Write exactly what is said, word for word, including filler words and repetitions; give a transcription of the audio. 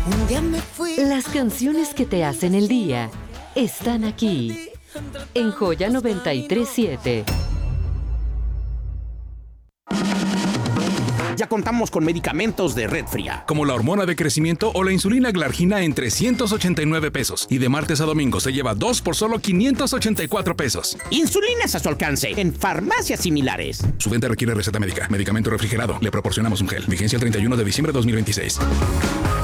Un día me fui. Las canciones que te hacen el día están aquí, en Joya noventa y tres siete. Ya contamos con medicamentos de Red Fría, como la hormona de crecimiento o la insulina Glargina en trescientos ochenta y nueve pesos. Y de martes a domingo se lleva dos por solo quinientos ochenta y cuatro pesos. Insulinas a su alcance en farmacias similares. Su venta requiere receta médica. Medicamento refrigerado. Le proporcionamos un gel. Vigencia el treinta y uno de diciembre de dos mil veintiséis.